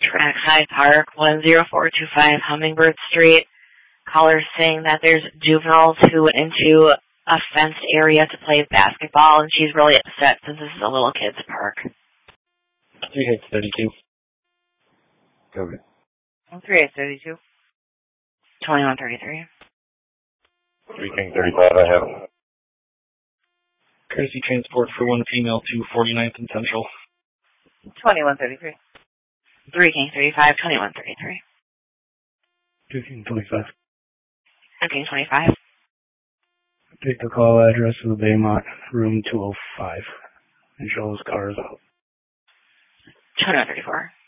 Trackside Park, 10425 Hummingbird Street. Caller saying that there's juveniles who went into a fenced area to play basketball, and she's really upset since this is a little kid's park. 3832. Okay. 3832. 2133. 3 King 35, I have. Courtesy transport for one female to 49th and Central. 2133. 3 King 35, 2133. 2 King 25. 2 King 25. Take the call address of the Baymont, room 205, and show those cars out. 2134.